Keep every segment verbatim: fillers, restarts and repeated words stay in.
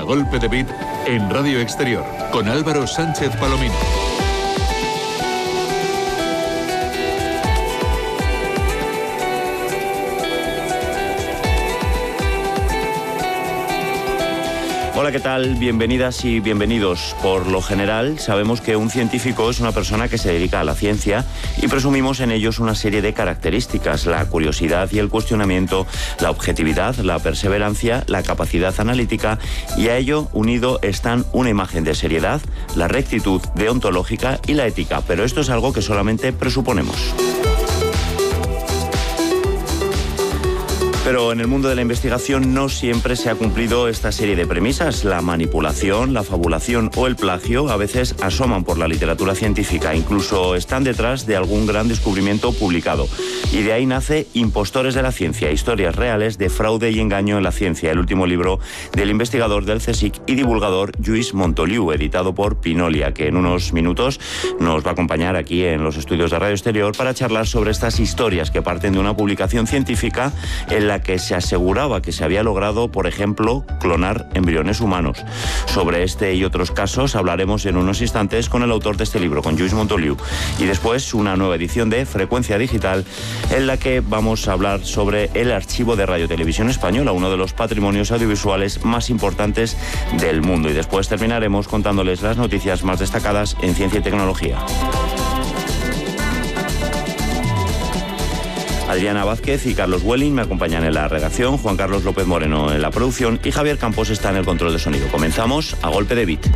Golpe de Beat en Radio Exterior con Álvaro Sánchez Palomino. Hola, ¿qué tal? Bienvenidas y bienvenidos. Por lo general, sabemos que un científico es una persona que se dedica a la ciencia y presumimos en ellos una serie de características: la curiosidad y el cuestionamiento, la objetividad, la perseverancia, la capacidad analítica, y a ello unido están una imagen de seriedad, la rectitud deontológica y la ética. Pero esto es algo que solamente presuponemos. Pero en el mundo de la investigación no siempre se ha cumplido esta serie de premisas. La manipulación, la fabulación o el plagio a veces asoman por la literatura científica, incluso están detrás de algún gran descubrimiento publicado. Y de ahí nace Impostores de la Ciencia, historias reales de fraude y engaño en la ciencia, el último libro del investigador del CSIC y divulgador Lluís Montoliu, editado por Pinolia, que en unos minutos nos va a acompañar aquí en los estudios de Radio Exterior para charlar sobre estas historias que parten de una publicación científica en la que se aseguraba que se había logrado, por ejemplo, clonar embriones humanos. Sobre este y otros casos hablaremos en unos instantes con el autor de este libro, con Lluís Montoliu. Y después una nueva edición de Frecuencia Digital, en la que vamos a hablar sobre el archivo de Radio Televisión Española, uno de los patrimonios audiovisuales más importantes del mundo. Y después terminaremos contándoles las noticias más destacadas en ciencia y tecnología. Adriana Vázquez y Carlos Welling me acompañan en la redacción, Juan Carlos López Moreno en la producción y Javier Campos está en el control de sonido. Comenzamos a golpe de beat.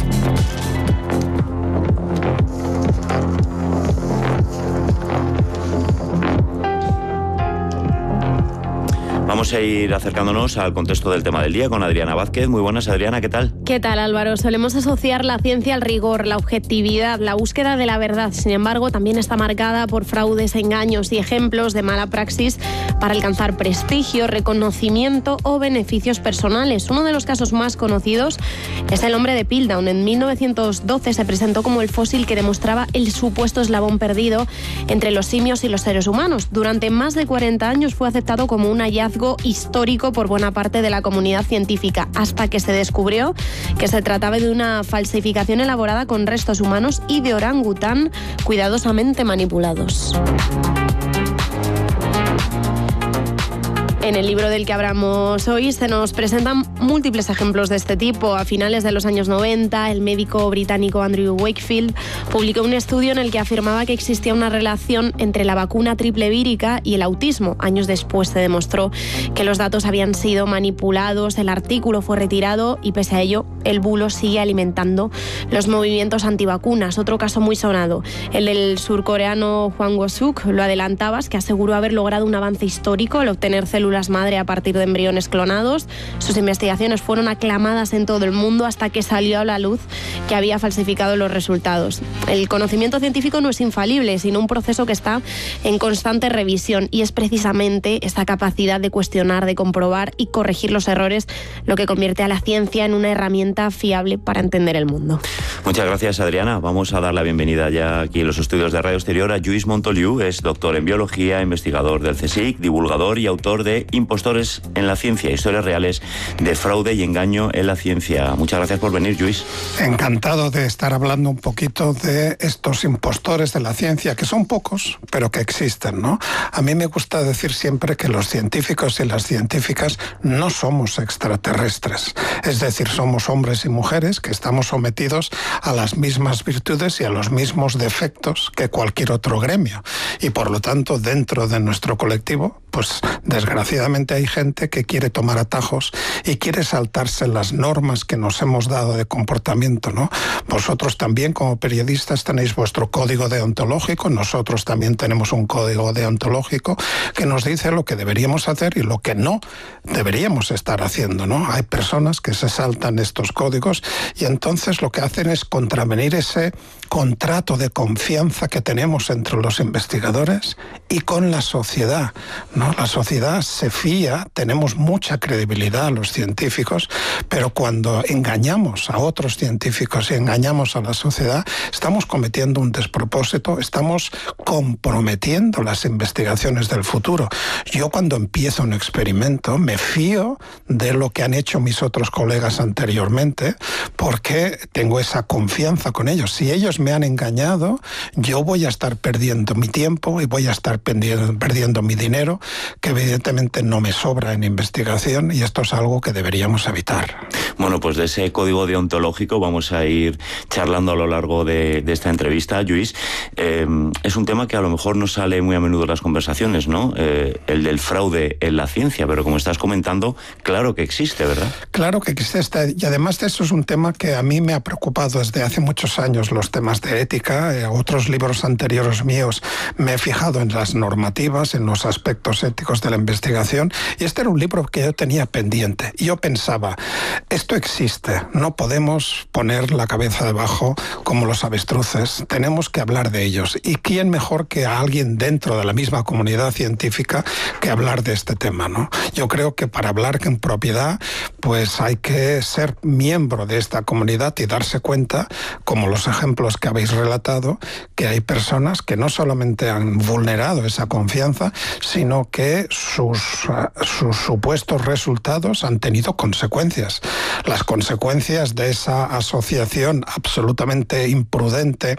Vamos a ir acercándonos al contexto del tema del día con Adriana Vázquez. Muy buenas, Adriana, ¿qué tal? ¿Qué tal, Álvaro? Solemos asociar la ciencia al rigor, la objetividad, la búsqueda de la verdad. Sin embargo, también está marcada por fraudes, engaños y ejemplos de mala praxis para alcanzar prestigio, reconocimiento o beneficios personales. Uno de los casos más conocidos es el hombre de Piltdown. En mil novecientos doce se presentó como el fósil que demostraba el supuesto eslabón perdido entre los simios y los seres humanos. Durante más de cuarenta años fue aceptado como un hallazgo histórico por buena parte de la comunidad científica, hasta que se descubrió que se trataba de una falsificación elaborada con restos humanos y de orangután cuidadosamente manipulados. En el libro del que hablamos hoy se nos presentan múltiples ejemplos de este tipo. A finales de los años noventa, el médico británico Andrew Wakefield publicó un estudio en el que afirmaba que existía una relación entre la vacuna triple vírica y el autismo. Años después se demostró que los datos habían sido manipulados, el artículo fue retirado y pese a ello el bulo sigue alimentando los movimientos antivacunas. Otro caso muy sonado, el del surcoreano Hwang Woo-suk, lo adelantabas, que aseguró haber logrado un avance histórico al obtener células madre a partir de embriones clonados. Sus investigaciones fueron aclamadas en todo el mundo hasta que salió a la luz que había falsificado los resultados. El conocimiento científico no es infalible, sino un proceso que está en constante revisión, y es precisamente esta capacidad de cuestionar, de comprobar y corregir los errores lo que convierte a la ciencia en una herramienta fiable para entender el mundo. Muchas gracias, Adriana. Vamos a dar la bienvenida ya aquí en los estudios de Radio Exterior a Lluís Montoliu. Es doctor en biología, investigador del CSIC, divulgador y autor de Impostores en la Ciencia, historias reales de fraude y engaño en la ciencia. Muchas gracias por venir, Lluís. Encantado de estar hablando un poquito de estos impostores de la ciencia, que son pocos, pero que existen, ¿no? A mí me gusta decir siempre que los científicos y las científicas no somos extraterrestres. Es decir, somos hombres y mujeres que estamos sometidos a las mismas virtudes y a los mismos defectos que cualquier otro gremio. Y por lo tanto, dentro de nuestro colectivo, pues desgraciadamente hay gente que quiere tomar atajos y quiere saltarse las normas que nos hemos dado de comportamiento, ¿no? Vosotros también, como periodistas, tenéis vuestro código deontológico, nosotros también tenemos un código deontológico que nos dice lo que deberíamos hacer y lo que no deberíamos estar haciendo, ¿no? Hay personas que se saltan estos códigos y entonces lo que hacen es contravenir ese contrato de confianza que tenemos entre los investigadores y con la sociedad, ¿no? La sociedad se se fía, tenemos mucha credibilidad a los científicos, pero cuando engañamos a otros científicos y engañamos a la sociedad, estamos cometiendo un despropósito, estamos comprometiendo las investigaciones del futuro. Yo cuando empiezo un experimento me fío de lo que han hecho mis otros colegas anteriormente, porque tengo esa confianza con ellos. Si ellos me han engañado, yo voy a estar perdiendo mi tiempo y voy a estar perdiendo, perdiendo mi dinero, que evidentemente no me sobra en investigación, y esto es algo que deberíamos evitar. Bueno, pues de ese código deontológico vamos a ir charlando a lo largo de, de esta entrevista, Lluís. Eh, es un tema que a lo mejor no sale muy a menudo en las conversaciones, ¿no? Eh, el del fraude en la ciencia, pero como estás comentando, claro que existe, ¿verdad? Claro que existe, y además de eso es un tema que a mí me ha preocupado desde hace muchos años, los temas de ética. Eh, otros libros anteriores míos me he fijado en las normativas, en los aspectos éticos de la investigación, y este era un libro que yo tenía pendiente. Y yo pensaba, esto existe, no podemos poner la cabeza debajo como los avestruces, tenemos que hablar de ellos. ¿Y quién mejor que a alguien dentro de la misma comunidad científica que hablar de este tema, ¿no? Yo creo que para hablar en propiedad, pues hay que ser miembro de esta comunidad y darse cuenta, como los ejemplos que habéis relatado, que hay personas que no solamente han vulnerado esa confianza, sino que sus, sus supuestos resultados han tenido consecuencias. Las consecuencias de esa asociación absolutamente imprudente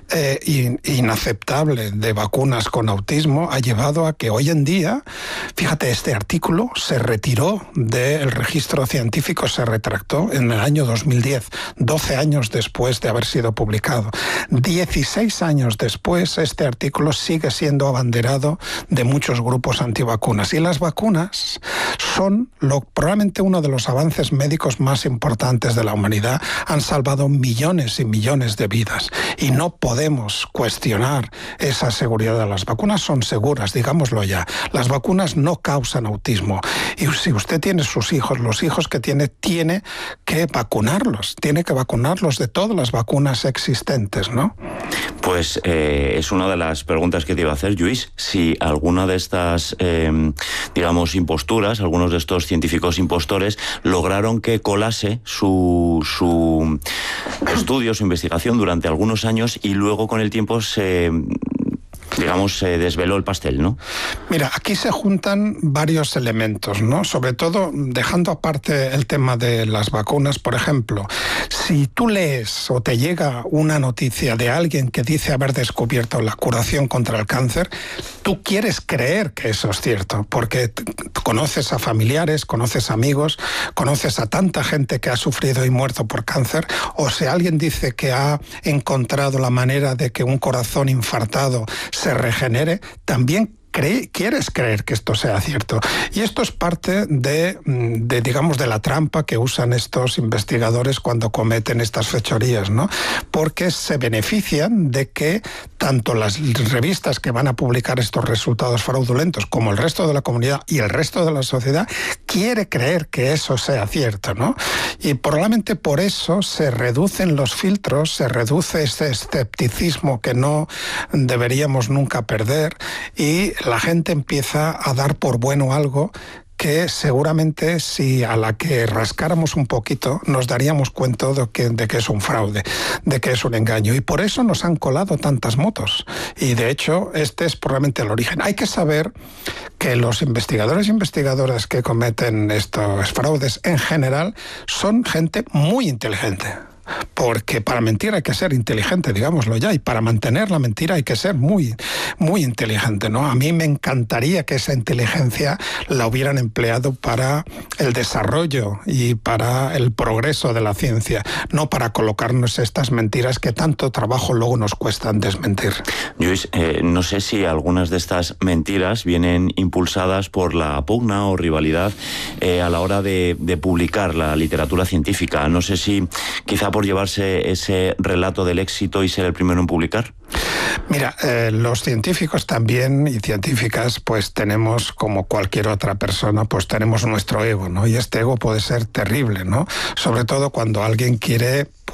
e inaceptable de vacunas con autismo ha llevado a que hoy en día, fíjate, este artículo se retiró del registro científico, se retractó en el año dos mil diez, doce años después de haber sido publicado. dieciséis años después, este artículo sigue siendo abanderado de muchos grupos antivacunas. Y las vacunas son lo, probablemente uno de los avances médicos más importantes de la humanidad. Han salvado millones y millones de vidas. Y no podemos cuestionar esa seguridad de las vacunas. Son seguras, digámoslo ya. Las vacunas no causan autismo. Y si usted tiene sus hijos, los hijos que tiene, tiene que vacunarlos. Tiene que vacunarlos de todas las vacunas existentes, ¿no? Pues eh, es una de las preguntas que te iba a hacer, Lluís. Si alguna de estas, eh, digamos, imposturas, algunos de estos científicos impostores, lograron que colase su, su estudio, su investigación durante algunos años y luego con el tiempo se... digamos, se desveló el pastel, ¿no? Mira, aquí se juntan varios elementos, ¿no? Sobre todo, dejando aparte el tema de las vacunas, por ejemplo, si tú lees o te llega una noticia de alguien que dice haber descubierto la curación contra el cáncer, tú quieres creer que eso es cierto, porque conoces a familiares, conoces amigos, conoces a tanta gente que ha sufrido y muerto por cáncer, o si alguien dice que ha encontrado la manera de que un corazón infartado se regenere, también Cree, quieres creer que esto sea cierto. Y esto es parte de, de, digamos, de la trampa que usan estos investigadores cuando cometen estas fechorías, ¿no? Porque se benefician de que tanto las revistas que van a publicar estos resultados fraudulentos como el resto de la comunidad y el resto de la sociedad quiere creer que eso sea cierto, ¿no? Y probablemente por eso se reducen los filtros, se reduce ese escepticismo que no deberíamos nunca perder, y la gente empieza a dar por bueno algo que seguramente si a la que rascáramos un poquito nos daríamos cuenta de que, de que es un fraude, de que es un engaño. Y por eso nos han colado tantas motos. Y de hecho, este es probablemente el origen. Hay que saber que los investigadores e investigadoras que cometen estos fraudes en general son gente muy inteligente. Porque para mentir hay que ser inteligente, digámoslo ya, y para mantener la mentira hay que ser muy, muy inteligente, ¿no? A mí me encantaría que esa inteligencia la hubieran empleado para el desarrollo y para el progreso de la ciencia, no para colocarnos estas mentiras que tanto trabajo luego nos cuestan desmentir. Lluís, eh, no sé si algunas de estas mentiras vienen impulsadas por la pugna o rivalidad eh, a la hora de, de publicar la literatura científica. No sé si quizá por llevarse ese relato del éxito y ser el primero en publicar. Mira, eh, los científicos también y científicas pues tenemos, como cualquier otra persona, pues tenemos nuestro ego, ¿no? Y este ego puede ser terrible, ¿no? Sobre todo cuando alguien quiere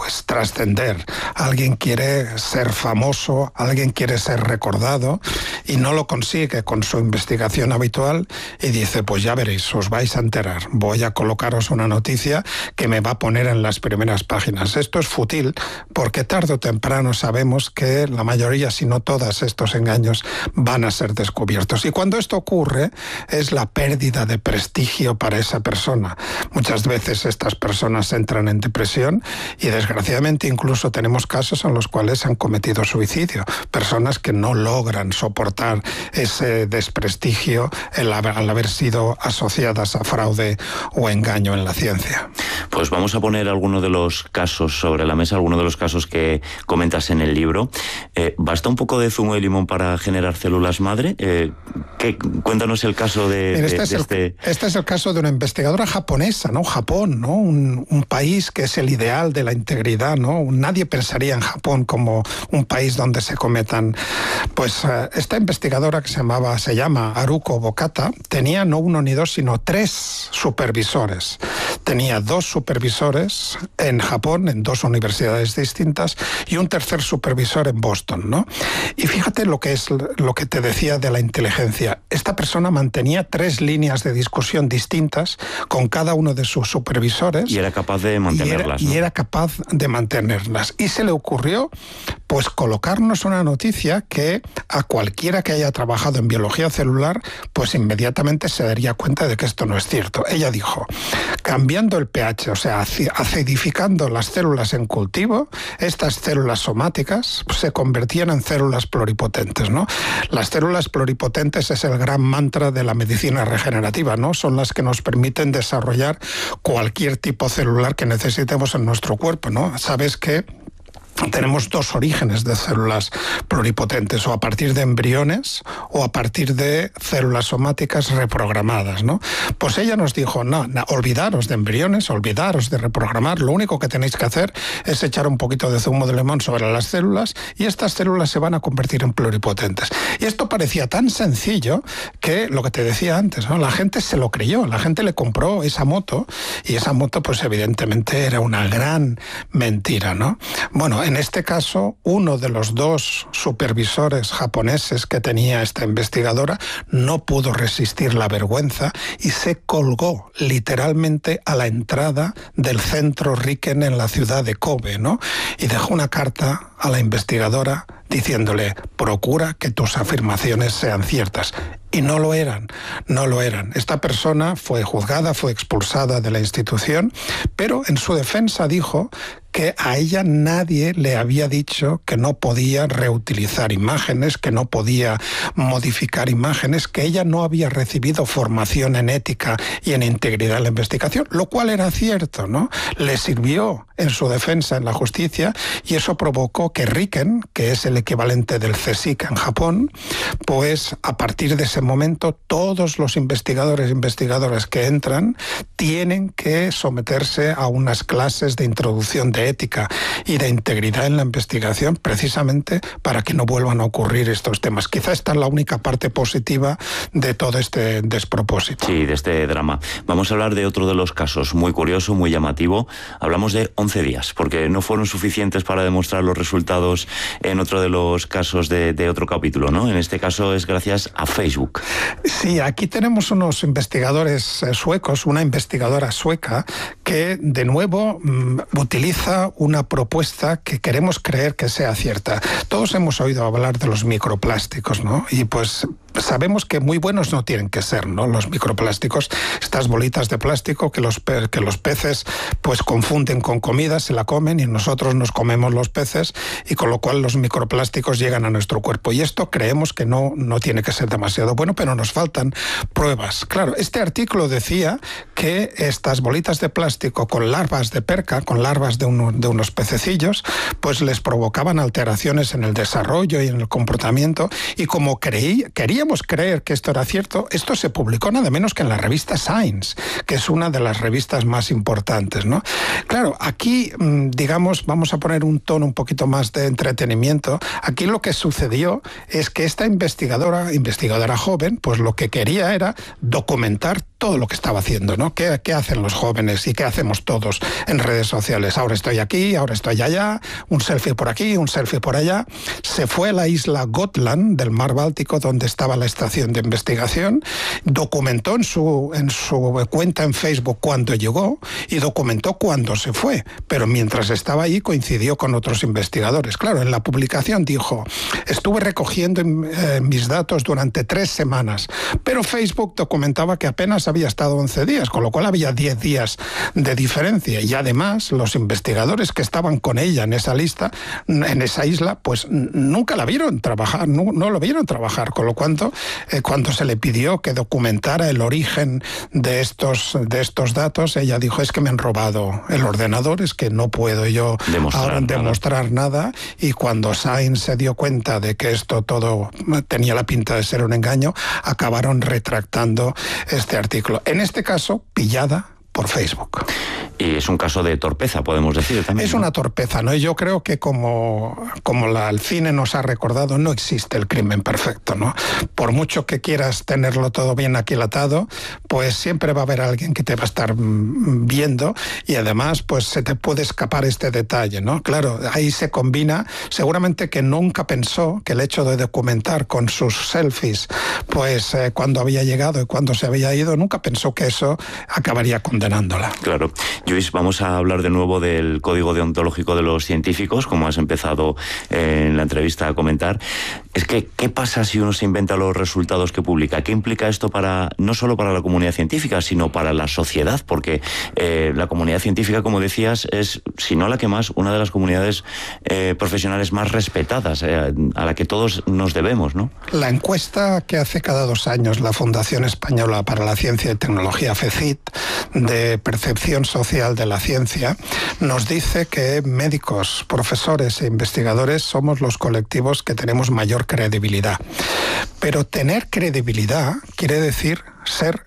pues trascender, alguien quiere ser famoso, alguien quiere ser recordado y no lo consigue con su investigación habitual y dice, pues ya veréis, os vais a enterar, voy a colocaros una noticia que me va a poner en las primeras páginas. Esto es fútil porque tarde o temprano sabemos que la mayoría, si no todos estos engaños van a ser descubiertos. Y cuando esto ocurre es la pérdida de prestigio para esa persona. Muchas veces estas personas entran en depresión y desgraciadamente incluso tenemos casos en los cuales han cometido suicidio. Personas que no logran soportar ese desprestigio al haber sido asociadas a fraude o engaño en la ciencia. Pues vamos a poner algunos de los casos sobre la mesa, algunos de los casos que comentas en el libro. Eh, ¿Basta un poco de zumo de limón para generar células madre? Eh, ¿qué, cuéntanos el caso de, Mira, este, de, es de el, este... este es el caso de una investigadora japonesa, ¿no? Japón, ¿no? Un, un país que es el ideal de la integridad, ¿no? Nadie pensaría en Japón como un país donde se cometan... Pues uh, esta investigadora que se llamaba, se llama Haruko Bokata, tenía no uno ni dos, sino tres supervisores. Tenía dos supervisores en Japón, en dos universidades distintas, y un tercer supervisor en Boston, ¿no? Y fíjate lo que es lo que te decía de la inteligencia. Esta persona mantenía tres líneas de discusión distintas con cada uno de sus supervisores. Y era capaz de mantenerlas, y era, ¿no? y era capaz de mantenerlas. Y se le ocurrió, pues, colocarnos una noticia que a cualquiera que haya trabajado en biología celular, pues inmediatamente se daría cuenta de que esto no es cierto. Ella dijo, cambiando el pH, o sea, acidificando las células en cultivo, estas células somáticas se convertían en células pluripotentes, ¿no? Las células pluripotentes es el gran mantra de la medicina regenerativa, ¿no? Son las que nos permiten desarrollar cualquier tipo celular que necesitemos en nuestro cuerpo, ¿no? Sabes que tenemos dos orígenes de células pluripotentes, o a partir de embriones o a partir de células somáticas reprogramadas, ¿no? Pues ella nos dijo, no, no, olvidaros de embriones, olvidaros de reprogramar, lo único que tenéis que hacer es echar un poquito de zumo de limón sobre las células y estas células se van a convertir en pluripotentes. Y esto parecía tan sencillo que, lo que te decía antes, ¿no? La gente se lo creyó, la gente le compró esa moto y esa moto pues evidentemente era una gran mentira, ¿no? Bueno, en este caso, uno de los dos supervisores japoneses que tenía esta investigadora no pudo resistir la vergüenza y se colgó literalmente a la entrada del centro Riken en la ciudad de Kobe, ¿no? Y dejó una carta a la investigadora diciéndole, procura que tus afirmaciones sean ciertas. Y no lo eran, no lo eran. Esta persona fue juzgada, fue expulsada de la institución, pero en su defensa dijo que a ella nadie le había dicho que no podía reutilizar imágenes, que no podía modificar imágenes, que ella no había recibido formación en ética y en integridad en la investigación, lo cual era cierto, ¿no? Le sirvió en su defensa en la justicia y eso provocó que Riken, que es el equivalente del CSIC en Japón, pues a partir de ese momento todos los investigadores e investigadoras que entran tienen que someterse a unas clases de introducción de ética y de integridad en la investigación precisamente para que no vuelvan a ocurrir estos temas. Quizá esta es la única parte positiva de todo este despropósito. Sí, de este drama. Vamos a hablar de otro de los casos muy curioso, muy llamativo. Hablamos de once días, porque no fueron suficientes para demostrar los resultados en otro de los casos de, de otro capítulo, ¿no? En este caso es gracias a Facebook. Sí, aquí tenemos unos investigadores suecos, una investigadora sueca que de nuevo mmm, utiliza una propuesta que queremos creer que sea cierta. Todos hemos oído hablar de los microplásticos, ¿no? Y pues sabemos que muy buenos no tienen que ser, ¿no? Los microplásticos, estas bolitas de plástico que los, pe que los peces pues confunden con comida, se la comen y nosotros nos comemos los peces y con lo cual los microplásticos llegan a nuestro cuerpo. Y esto creemos que no, no tiene que ser demasiado bueno, pero nos faltan pruebas. Claro, este artículo decía que estas bolitas de plástico con larvas de perca, con larvas de, uno, de unos pececillos, pues les provocaban alteraciones en el desarrollo y en el comportamiento y como creí, queríamos creer que esto era cierto, esto se publicó nada menos que en la revista Science, que es una de las revistas más importantes, ¿no? Claro, aquí, digamos, vamos a poner un tono un poquito más de entretenimiento. Aquí lo que sucedió es que esta investigadora, investigadora joven, pues lo que quería era documentar todo lo que estaba haciendo, ¿no? ¿Qué, qué hacen los jóvenes y qué hacemos todos en redes sociales? Ahora estoy aquí, ahora estoy allá, un selfie por aquí, un selfie por allá. Se fue a la isla Gotland del mar Báltico, donde estaba la estación de investigación, documentó en su, en su cuenta en Facebook cuando llegó y documentó cuando se fue, pero mientras estaba ahí coincidió con otros investigadores. Claro, en la publicación dijo, estuve recogiendo eh, mis datos durante tres semanas, pero Facebook documentaba que apenas había estado once días, con lo cual había diez días de diferencia. Y además, los investigadores que estaban con ella en esa lista, en esa isla, pues nunca la vieron trabajar, no, no lo vieron trabajar, con lo cual, eh, cuando se le pidió que documentara el origen de estos, de estos datos, ella dijo, es que me han robado el ordenador, es que no puedo yo demostrar ahora nada. demostrar nada. Y cuando Sainz se dio cuenta de que esto todo tenía la pinta de ser un engaño, acabaron retractando este artículo. En este caso, pillada por Facebook. Y es un caso de torpeza, podemos decir también. Es ¿no? una torpeza, ¿no? Y yo creo que como, como la, el cine nos ha recordado, no existe el crimen perfecto, ¿no? Por mucho que quieras tenerlo todo bien aquilatado, pues siempre va a haber alguien que te va a estar viendo y además pues se te puede escapar este detalle, ¿no? Claro, ahí se combina, seguramente que nunca pensó que el hecho de documentar con sus selfies, pues eh, cuando había llegado y cuando se había ido, nunca pensó que eso acabaría condenándola. Claro. Luis, vamos a hablar de nuevo del código deontológico de los científicos, como has empezado en la entrevista a comentar. Es que, ¿qué pasa si uno se inventa los resultados que publica? ¿Qué implica esto para no solo para la comunidad científica, sino para la sociedad? Porque eh, la comunidad científica, como decías, es, si no la que más, una de las comunidades eh, profesionales más respetadas, eh, a la que todos nos debemos, ¿no? La encuesta que hace cada dos años la Fundación Española para la Ciencia y Tecnología, FECIT, de percepción social de la ciencia, nos dice que médicos, profesores e investigadores somos los colectivos que tenemos mayor credibilidad. Pero tener credibilidad quiere decir ser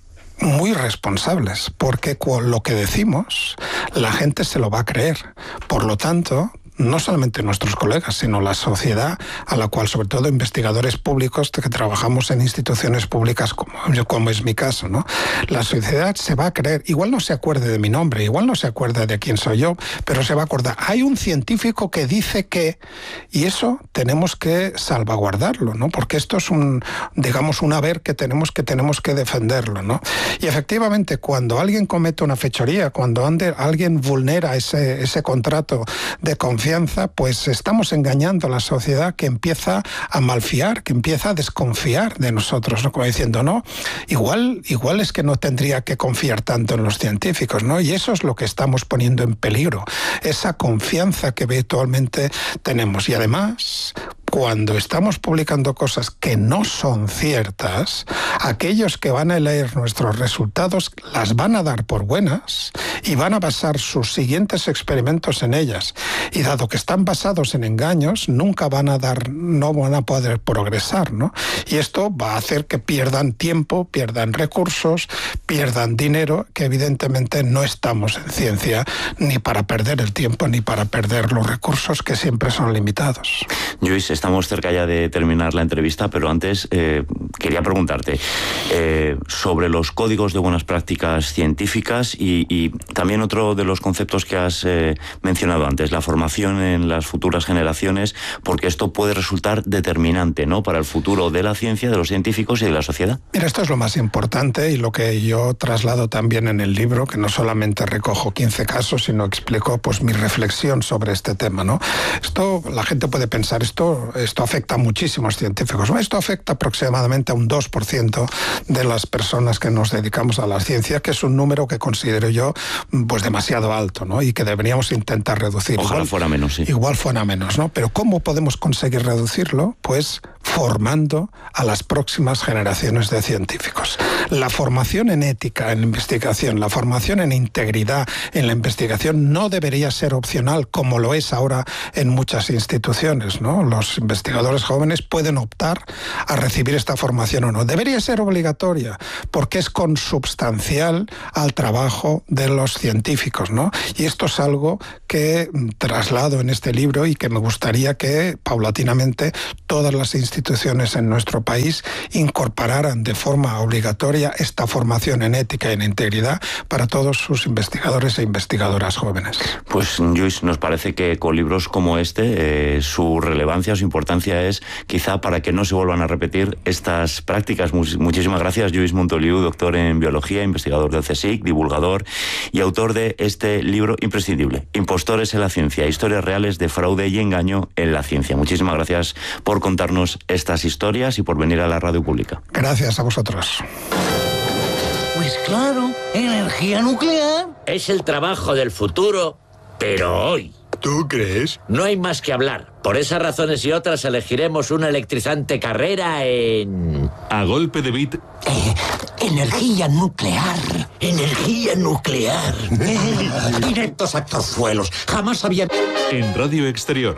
muy responsables, porque con lo que decimos la gente se lo va a creer. Por lo tanto, no solamente nuestros colegas, sino la sociedad, a la cual sobre todo investigadores públicos que trabajamos en instituciones públicas como, como es mi caso, ¿no? La sociedad se va a creer, igual no se acuerde de mi nombre, igual no se acuerde de quién soy yo, pero se va a acordar. Hay un científico que dice que, y eso tenemos que salvaguardarlo, ¿no? Porque esto es un, digamos, un haber que tenemos que tenemos que defenderlo, ¿no? Y efectivamente, cuando alguien comete una fechoría, cuando ande, alguien vulnera ese, ese contrato de confianza, pues estamos engañando a la sociedad, que empieza a malfiar, que empieza a desconfiar de nosotros, ¿no? Como diciendo, no, igual, igual es que no tendría que confiar tanto en los científicos, ¿no? Y eso es lo que estamos poniendo en peligro, esa confianza que habitualmente tenemos. Y además, cuando estamos publicando cosas que no son ciertas, aquellos que van a leer nuestros resultados las van a dar por buenas y van a basar sus siguientes experimentos en ellas. Y dado que están basados en engaños, nunca van a dar, no van a poder progresar, ¿no? Y esto va a hacer que pierdan tiempo, pierdan recursos, pierdan dinero, que evidentemente no estamos en ciencia ni para perder el tiempo ni para perder los recursos, que siempre son limitados. Lluís, estamos cerca ya de terminar la entrevista, pero antes eh, quería preguntarte eh, sobre los códigos de buenas prácticas científicas y, y también otro de los conceptos que has eh, mencionado antes, la formación en las futuras generaciones, porque esto puede resultar determinante, ¿no?, para el futuro de la ciencia, de los científicos y de la sociedad. Mira, esto es lo más importante y lo que yo traslado también en el libro, que no solamente recojo quince casos, sino explico pues mi reflexión sobre este tema, ¿no? Esto, la gente puede pensar, esto, esto afecta a muchísimos científicos. Esto afecta aproximadamente a un dos por ciento de las personas que nos dedicamos a la ciencia, que es un número que considero yo pues demasiado alto, ¿no? Y que deberíamos intentar reducir. Ojalá igual, fuera menos, sí. Igual fuera menos, ¿no? Pero ¿cómo podemos conseguir reducirlo? Pues formando a las próximas generaciones de científicos. La formación en ética, en investigación, la formación en integridad en la investigación no debería ser opcional como lo es ahora en muchas instituciones, ¿no? Los investigadores jóvenes pueden optar a recibir esta formación o no. Debería ser obligatoria porque es consubstancial al trabajo de los científicos, ¿no? Y esto es algo que traslado en este libro y que me gustaría que paulatinamente todas las instituciones instituciones en nuestro país incorporaran de forma obligatoria esta formación en ética y en integridad para todos sus investigadores e investigadoras jóvenes. Pues, Lluís, nos parece que con libros como este, eh, su relevancia, su importancia es quizá para que no se vuelvan a repetir estas prácticas. Muchísimas gracias, Lluís Montoliu, doctor en biología, investigador del CSIC, divulgador y autor de este libro imprescindible, Impostores en la ciencia, historias reales de fraude y engaño en la ciencia. Muchísimas gracias por contarnos estas historias y por venir a la radio pública. Gracias a vosotros. Pues claro, energía nuclear. Es el trabajo del futuro, pero hoy. ¿Tú crees? No hay más que hablar. Por esas razones y otras elegiremos una electrizante carrera en... A golpe de beat. Eh, energía nuclear. Energía nuclear. Eh, directos a Torzuelos. Jamás había... En Radio Exterior.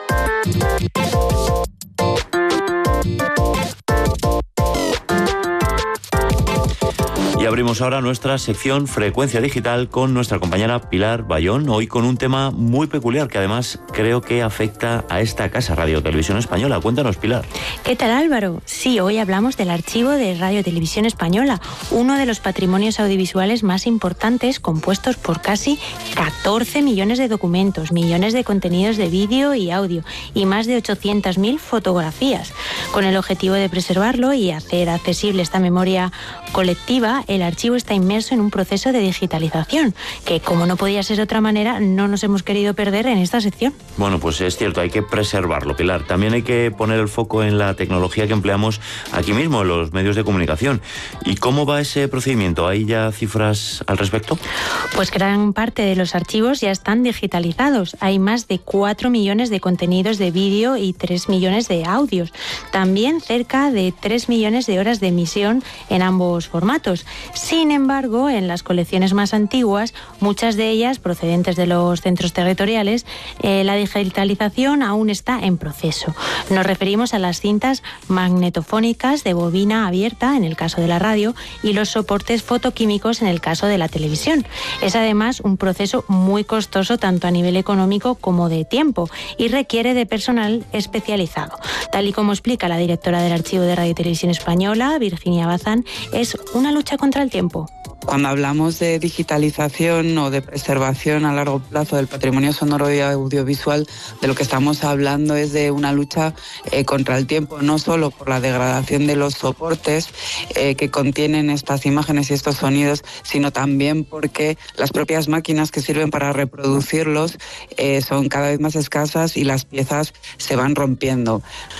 Y abrimos ahora nuestra sección Frecuencia Digital con nuestra compañera Pilar Bayón, hoy con un tema muy peculiar que además creo que afecta a esta casa, Radio Televisión Española. Cuéntanos, Pilar. ¿Qué tal, Álvaro? Sí, hoy hablamos del archivo de Radio Televisión Española, uno de los patrimonios audiovisuales más importantes, compuestos por casi catorce millones de documentos, millones de contenidos de vídeo y audio y más de ochocientas mil fotografías. Con el objetivo de preservarlo y hacer accesible esta memoria colectiva, el archivo está inmerso en un proceso de digitalización que, como no podía ser de otra manera, no nos hemos querido perder en esta sección. Bueno, pues es cierto, hay que preservarlo, Pilar. También hay que poner el foco en la tecnología que empleamos aquí mismo, en los medios de comunicación. ¿Y cómo va ese procedimiento? ¿Hay ya cifras al respecto? Pues gran parte de los archivos ya están digitalizados. Hay más de cuatro millones de contenidos de vídeo y tres millones de audios. También cerca de tres millones de horas de emisión en ambos formatos. Sin embargo, en las colecciones más antiguas, muchas de ellas procedentes de los centros territoriales, eh, la digitalización aún está en proceso. Nos referimos a las cintas magnetofónicas de bobina abierta, en el caso de la radio, y los soportes fotoquímicos, en el caso de la televisión. Es además un proceso muy costoso tanto a nivel económico como de tiempo y requiere de personal especializado. Tal y como explica la directora del Archivo de Radio y Televisión Española, Virginia Bazán, es una lucha contra el tiempo. Cuando hablamos de digitalización o de preservación a largo plazo del patrimonio sonoro y audiovisual, de lo que estamos hablando es de una lucha eh, contra el tiempo, no solo por la degradación de los soportes eh, que contienen estas imágenes y estos sonidos, sino también porque las propias máquinas que sirven para reproducirlos eh, son cada vez más escasas y las piezas se van rompiendo.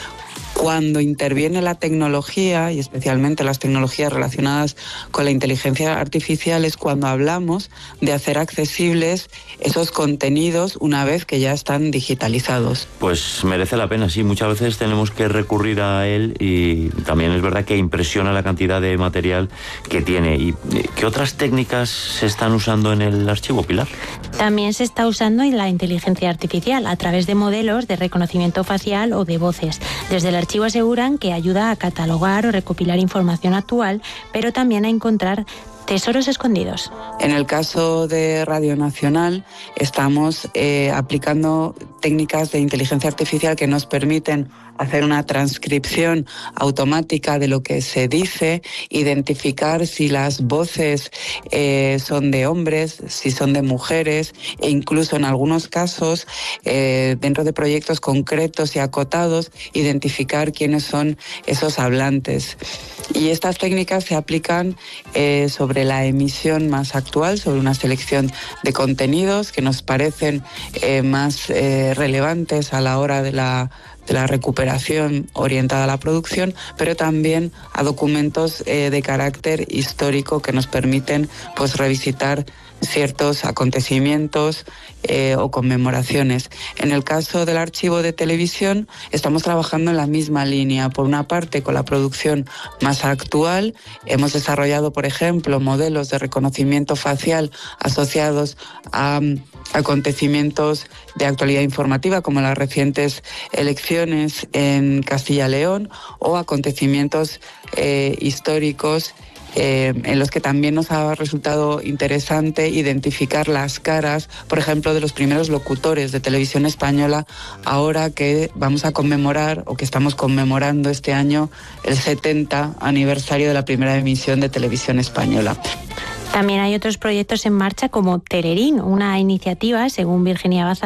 Cuando interviene la tecnología, y especialmente las tecnologías relacionadas con la inteligencia artificial, es cuando hablamos de hacer accesibles esos contenidos una vez que ya están digitalizados. Pues merece la pena, sí. Muchas veces tenemos que recurrir a él y también es verdad que impresiona la cantidad de material que tiene. ¿Y qué otras técnicas se están usando en el archivo, Pilar? También se está usando la inteligencia artificial a través de modelos de reconocimiento facial o de voces. Desde el archivo aseguran que ayuda a catalogar o recopilar información actual, pero también a encontrar tesoros escondidos. En el caso de Radio Nacional estamos eh, aplicando técnicas de inteligencia artificial que nos permiten hacer una transcripción automática de lo que se dice, identificar si las voces eh, son de hombres, si son de mujeres, e incluso en algunos casos, eh, dentro de proyectos concretos y acotados, identificar quiénes son esos hablantes. Y estas técnicas se aplican eh, sobre la emisión más actual, sobre una selección de contenidos que nos parecen eh, más eh, relevantes a la hora de la de la recuperación orientada a la producción, pero también a documentos eh, de carácter histórico que nos permiten pues revisitar ciertos acontecimientos eh, o conmemoraciones. En el caso del archivo de televisión estamos trabajando en la misma línea. Por una parte, con la producción más actual, hemos desarrollado, por ejemplo, modelos de reconocimiento facial asociados a acontecimientos de actualidad informativa como las recientes elecciones en Castilla y León o acontecimientos eh, históricos eh, en los que también nos ha resultado interesante identificar las caras, por ejemplo, de los primeros locutores de televisión española, ahora que vamos a conmemorar o que estamos conmemorando este año el setenta aniversario de la primera emisión de televisión española. También hay otros proyectos en marcha como Telerín, una iniciativa, según Virginia Baza,